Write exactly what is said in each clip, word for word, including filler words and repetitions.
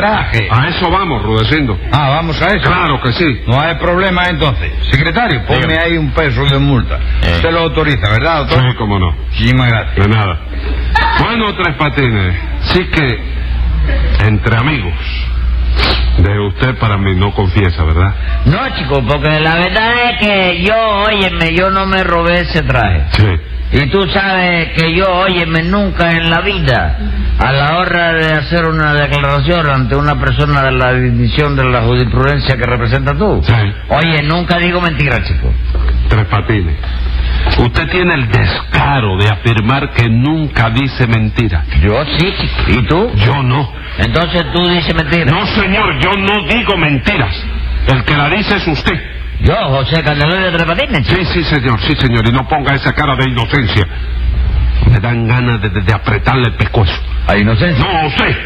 traje. A eso vamos, Rudecindo. Ah, ¿vamos a eso? Claro que sí. No hay problema entonces. Secretario, ponme Dígame. ahí un peso de multa. Eh. Usted lo autoriza, ¿verdad, doctor? Sí, cómo no. Muchísimas gracias. De nada. Bueno, Tres Patines, sí que entre amigos, de usted para mí no confiesa, ¿verdad? No, chico, porque la verdad es que yo, óyeme, yo no me robé ese traje. Sí. Y tú sabes que yo, óyeme, nunca en la vida, a la hora de hacer una declaración ante una persona de la división de la jurisprudencia que representa tú, Sí. oye, nunca digo mentira, chico. Tres Patines, usted tiene el descaro de afirmar que nunca dice mentira. Yo sí, chico. ¿Y tú? Yo no. Entonces tú dices mentira. No, señor, yo no digo mentiras. El que la dice es usted. Yo, José Candelario de Tres Patines, chico. Sí, sí, señor, sí, señor, y no ponga esa cara de inocencia. Me dan ganas de, de- de apretarle el pescuezo. ¿A inocencia? No, usted.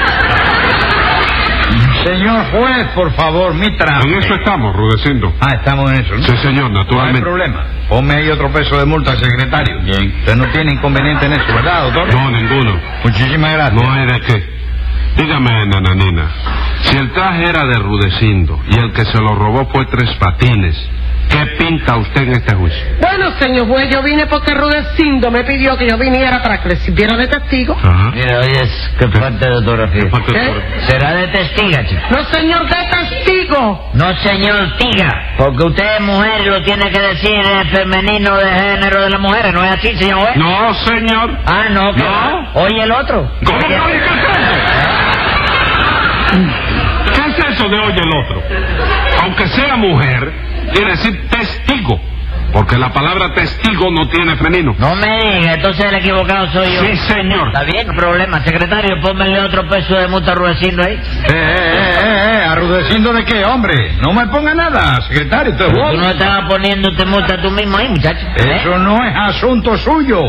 Señor juez, por favor, mi traje. En eso estamos, Rudecindo. Ah, estamos en eso, ¿no? Sí, señor, No hay naturalmente. problema. Ponme ahí otro peso de multa, secretario. Bien. Usted no tiene inconveniente en eso, ¿verdad, doctor? No, ninguno. Muchísimas gracias. No hay de qué. Dígame, nananina, si el traje era de Rudecindo y el que se lo robó fue Tres Patines, ¿qué pinta usted en este juicio? Bueno, señor juez, yo vine porque Rudecindo me pidió que yo viniera para que le sirviera de testigo. Ajá. Mira, oye, es que falta de ortografía. ¿Qué falta de ¿Eh? ortografía? Será de testiga, chico. No, señor, de testigo. No, señor Tiga, porque usted es mujer y lo tiene que decir en femenino de género de las mujeres, ¿no es así, señor juez? No, señor. Ah, no, que No. va. Oye el otro. ¿Cómo que oye qué es eso? ¿Qué es eso de oye el otro? Aunque sea mujer, quiere decir testigo, porque la palabra testigo no tiene femenino. No me diga, entonces el equivocado soy yo. Sí, señor. Está bien, no hay problema. Secretario, pónmele otro peso de multa a Rudecindo ahí. Eh, eh, eh, eh, ¿arrudeciendo de qué, hombre? No me ponga nada, secretario, usted es Tú bobo. no estabas poniéndote multa tú mismo ahí, muchacho. ¿Eh? Eso no es asunto suyo.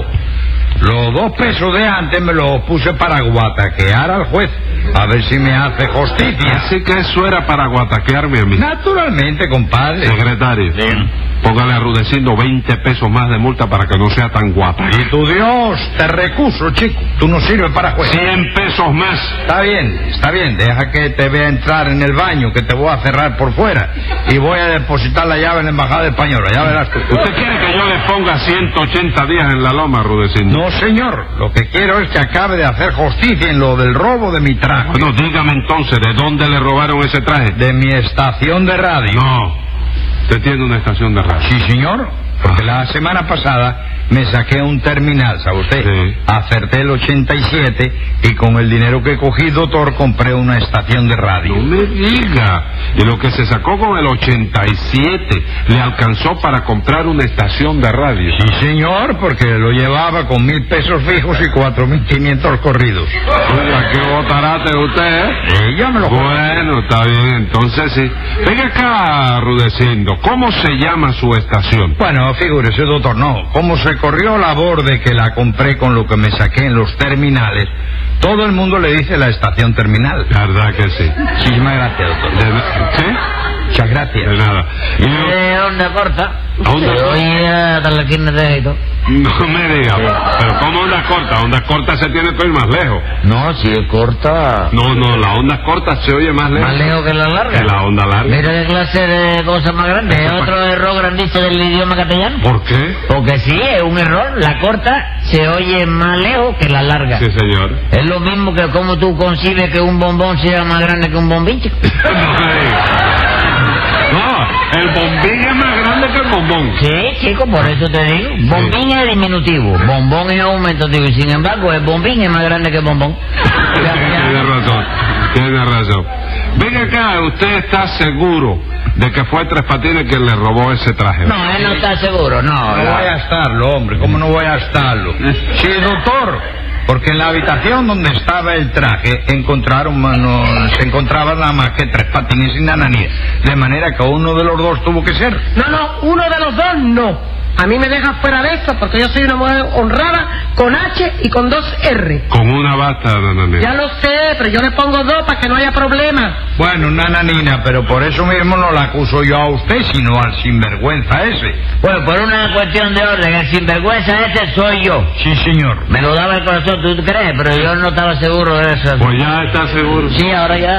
Los dos pesos de antes me los puse para guataquear al juez, a ver si me hace justicia. Así que eso era para guataquearme a mí. Naturalmente, compadre. Secretario, póngale a Rudecindo veinte pesos más de multa para que no sea tan guapa. Y tu Dios, te recuso, chico. Tú no sirves para juez. cien pesos más. Está bien, está bien. Deja que te vea entrar en el baño, que te voy a cerrar por fuera. Y voy a depositar la llave en la embajada española. Ya verás tú. ¿Usted quiere que yo le ponga ciento ochenta días en la loma, Rudecindo? No, señor. Lo que quiero es que acabe de hacer justicia en lo del robo de mi traje. Bueno, dígame entonces, ¿de dónde le robaron ese traje? De mi estación de radio. No, usted tiene una estación de radio. Sí, señor. Porque la semana pasada me saqué un terminal, ¿sabe usted? Sí. Acerté el ochenta y siete y con el dinero que cogí, doctor, compré una estación de radio. No me diga. Y lo que se sacó con el ochenta y siete le alcanzó para comprar una estación de radio. Sí, señor, porque lo llevaba con mil pesos fijos y cuatro mil quinientos corridos. Oiga, qué botarate usted, ¿eh? Sí, ya me lo Bueno, está bien, entonces sí. Venga acá, Rudecindo, ¿cómo se llama su estación? Bueno, figúrese, doctor, no. Como se corrió la voz de que la compré con lo que me saqué en los terminales, todo el mundo le dice la estación terminal. ¿Verdad que sí? Muchísimas gracias, doctor. De, ¿sí? Muchas De gracias. nada. Y yo- Eh, onda corta. Onda corta. Oye, hasta la esquina de esto. no me diga, pero ¿cómo onda corta? Onda corta se tiene que ir más lejos. No, si es corta. No, no, la onda corta se oye más lejos. Más lejos que la larga. Que la onda larga. Mira qué clase de cosa más grande. Es otro error grandísimo del idioma castellano. ¿Por qué? Porque sí, es un error. La corta se oye más lejos que la larga. Sí, señor. Es lo mismo que como tú concibes que un bombón sea más grande que un bombín, chico. No me diga. No, el bombín es más grande que el bombón. Sí, chico, por eso te digo. Bombín es diminutivo, bombón es aumentativo. Y sin embargo, el bombín es más grande que el bombón. Tiene razón, tiene razón. Venga acá, ¿usted está seguro de que fue Tres Patines quien le robó ese traje? No, él no está seguro, no. No voy a estarlo, hombre. ¿Cómo no voy a estarlo? Sí, doctor. Porque en la habitación donde estaba el traje encontraron, no, se encontraban nada más que Tres Patines y Nananina. De manera que uno de los dos tuvo que ser. No, no, uno de los dos no. A mí me deja fuera de eso porque yo soy una mujer honrada con H y con dos R. Con una basta, nananina. Ya lo sé, pero yo le pongo dos para que no haya problema. Bueno, Nananina, pero por eso mismo no la acuso yo a usted, sino al sinvergüenza ese. Bueno, por una cuestión de orden, el sinvergüenza ese soy yo. Sí, señor. Me lo daba el corazón, ¿tú crees? Pero yo no estaba seguro de eso. Pues ya está seguro. Sí, ahora ya.